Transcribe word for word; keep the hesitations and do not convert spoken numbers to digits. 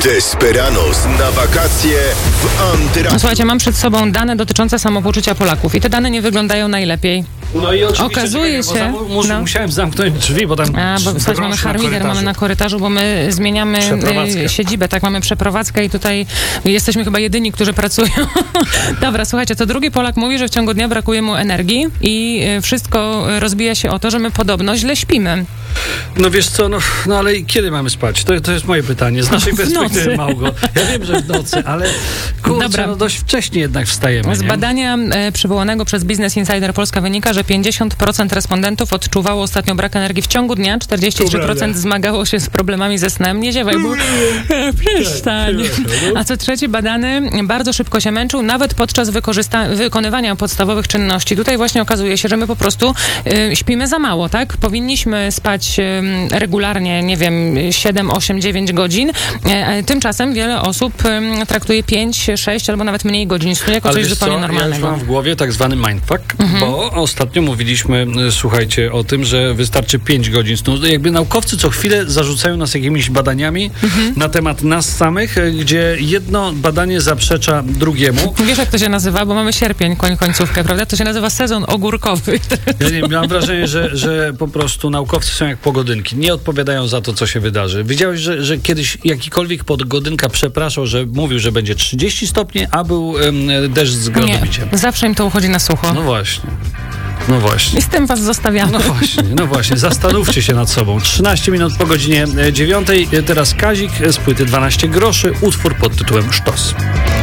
Desperados na wakacje w Antyradiu. No słuchajcie, mam przed sobą dane dotyczące samopoczucia Polaków i te dane nie wyglądają najlepiej. No i oczywiście okazuje czekaj, się... Bo za, no. Musiałem zamknąć drzwi, bo tam... A, bo słuchajcie, mamy harmider, mamy na korytarzu, bo my zmieniamy y, siedzibę, tak, mamy przeprowadzkę i tutaj jesteśmy chyba jedyni, którzy pracują. Dobra, słuchajcie, to drugi Polak mówi, że w ciągu dnia brakuje mu energii i y, wszystko rozbija się o to, że my podobno źle śpimy. No wiesz co, no, no ale kiedy mamy spać? To, to jest moje pytanie. Z naszej perspektywy, Małgo. Ja wiem, że w nocy, ale kurczę, Dobra. no dość wcześnie jednak wstajemy. Z nie? badania e, przywołanego przez Business Insider Polska wynika, że pięćdziesiąt procent respondentów odczuwało ostatnio brak energii w ciągu dnia, czterdzieści trzy procent zmagało się z problemami ze snem. Nie ziewaj, bo... Przestań. A co trzeci badany bardzo szybko się męczył, nawet podczas wykorzysta- wykonywania podstawowych czynności. Tutaj właśnie okazuje się, że my po prostu y, śpimy za mało, tak? Powinniśmy spać y, regularnie, nie wiem, siedem, osiem, dziewięć godzin. Y, tymczasem wiele osób y, traktuje pięć, sześć albo nawet mniej godzin snu jako Ale coś zupełnie co? normalnego. Ja już mam w głowie tak zwany mindfuck, mhm. bo ostatnio mówiliśmy, słuchajcie, o tym, że wystarczy pięć godzin snu. Jakby naukowcy co chwilę zarzucają nas jakimiś badaniami mhm. na temat nas samych, gdzie jedno badanie zaprzecza drugiemu. Wiesz, jak to się nazywa? Bo mamy sierpień, koń, końcówkę, prawda? To się nazywa sezon ogórkowy. Ja nie, mam wrażenie, że, że po prostu naukowcy są jak pogodynki. Nie odpowiadają za to, co się wydarzy. Wiedziałeś, że, że kiedyś jakikolwiek pogodynka przepraszał, że mówił, że będzie trzydzieści stopni, a był um, deszcz z gradobiciem. Nie, zawsze im to uchodzi na sucho. No właśnie. No właśnie. I z tym was zostawiamy. No właśnie, no właśnie. Zastanówcie się nad sobą. trzynaście minut po godzinie dziewiątej. Teraz Kazik z płyty dwanaście groszy. Utwór pod tytułem Sztos.